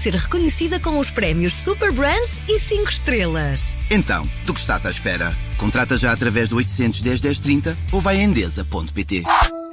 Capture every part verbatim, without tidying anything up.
ser reconhecida com os prémios Super Brands e cinco estrelas. Então, do que estás à espera? Contrata já através do oitocentos, dez, dez, trinta ou vai a endesa ponto pt.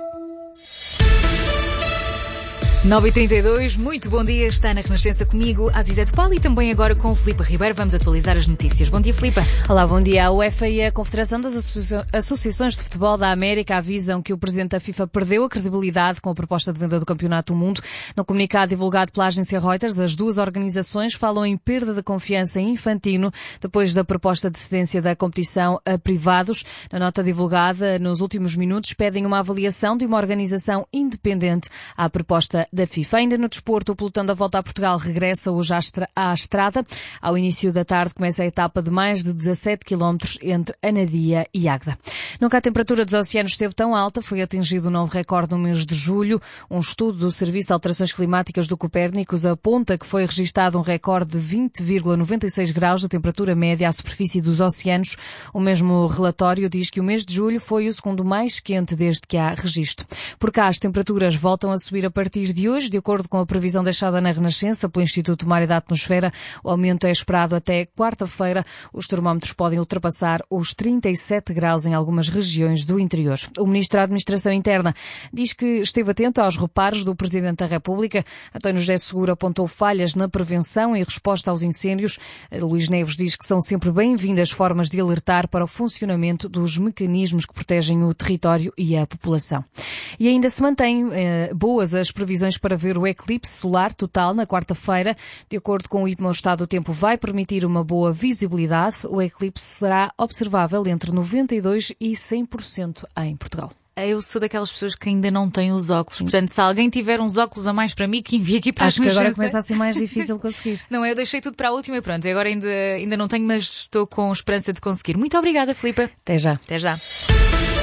nove e trinta e dois, muito bom dia, está na Renascença comigo, Azizé de Paulo, e também agora com o Filipe Ribeiro. Vamos atualizar as notícias. Bom dia, Filipe. Olá, bom dia. A UEFA e a Confederação das Associa- Associações de Futebol da América avisam que o presidente da FIFA perdeu a credibilidade com a proposta de venda do Campeonato do Mundo. No comunicado divulgado pela agência Reuters, as duas organizações falam em perda de confiança em Infantino depois da proposta de cedência da competição a privados. Na nota divulgada nos últimos minutos, pedem uma avaliação de uma organização independente à proposta da FIFA. Ainda no desporto, o pelotão da Volta a Portugal regressa hoje à estrada. Ao início da tarde começa a etapa de mais de dezassete quilómetros entre Anadia e Águeda. Nunca a temperatura dos oceanos esteve tão alta. Foi atingido um novo recorde no mês de julho. Um estudo do Serviço de Alterações Climáticas do Copérnicos aponta que foi registado um recorde de vinte vírgula noventa e seis graus de temperatura média à superfície dos oceanos. O mesmo relatório diz que o mês de julho foi o segundo mais quente desde que há registro. Por cá, as temperaturas voltam a subir a partir de hoje, de acordo com a previsão deixada na Renascença pelo Instituto de Mar e da Atmosfera. O aumento é esperado até quarta-feira. Os termómetros podem ultrapassar os trinta e sete graus em algumas regiões do interior. O Ministro da Administração Interna diz que esteve atento aos reparos do Presidente da República. António José Seguro apontou falhas na prevenção e resposta aos incêndios. Luís Neves diz que são sempre bem-vindas formas de alertar para o funcionamento dos mecanismos que protegem o território e a população. E ainda se mantêm eh, boas as previsões para ver o eclipse solar total na quarta-feira. De acordo com o I P M A, o estado do tempo vai permitir uma boa visibilidade. O eclipse será observável entre noventa e dois por cento e cem por cento em Portugal. Eu sou daquelas pessoas que ainda não têm os óculos. Portanto, se alguém tiver uns óculos a mais para mim, que envie aqui para Acho a que agora Renascença. começa a ser mais difícil conseguir. Não, eu deixei tudo para a última e pronto. Agora ainda, ainda não tenho, mas estou com esperança de conseguir. Muito obrigada, Filipe. Até já. Até já.